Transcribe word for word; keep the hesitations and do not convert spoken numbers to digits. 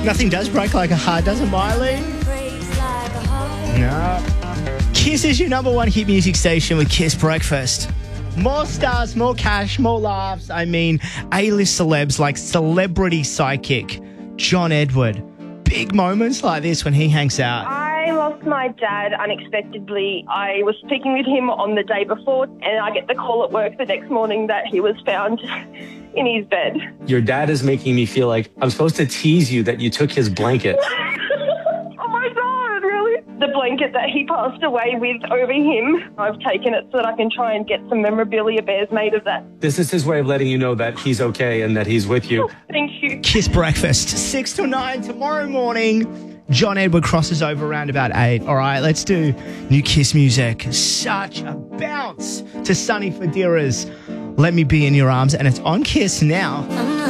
Nothing does break like a heart, does it, Miley? No. Kiss is your number one hit music station with Kiss Breakfast. More stars, more cash, more laughs. I mean, A-list celebs like celebrity psychic John Edward. Big moments like this when he hangs out. I lost my dad unexpectedly. I was speaking with him on the day before, and I get the call at work the next morning that he was found in his bed. Your dad is making me feel like I'm supposed to tease you that you took his blanket. Oh my God, really? The blanket that he passed away with over him, I've taken it so that I can try and get some memorabilia bears made of that. This is his way of letting you know that he's okay and that he's with you. Thank you. Kiss Breakfast, six to nine tomorrow morning. John Edward crosses over around about eight. All right, let's do new Kiss music. Such a bounce to Sonny Fodera's Let Me Be in Your Arms, and it's on Kiss now.